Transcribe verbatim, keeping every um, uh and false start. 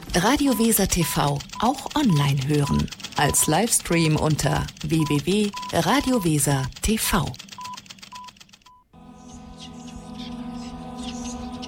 Radio Weser T V auch online hören. Als Livestream unter w w w punkt radio weser punkt t v.